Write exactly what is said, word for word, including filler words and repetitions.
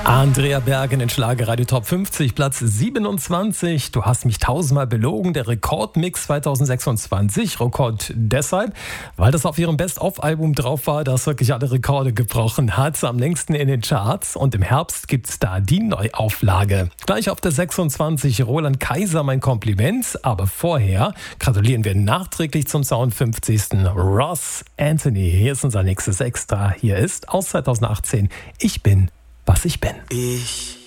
Andrea Bergen in Schlagerradio Top fünfzig, Platz siebenundzwanzig. Du hast mich tausendmal belogen. Der Rekordmix zwanzig sechsundzwanzig. Rekord deshalb, weil das auf ihrem Best-of-Album drauf war, das wirklich alle Rekorde gebrochen hat. Am längsten in den Charts. Und im Herbst gibt's da die Neuauflage. Gleich auf der sechsundzwanzig Roland Kaiser, mein Kompliment. Aber vorher gratulieren wir nachträglich zum zweihundertfünfzigsten Ross Anthony. Hier ist unser nächstes Extra. Hier ist aus zweitausendachtzehn Ich bin, was ich bin. Ich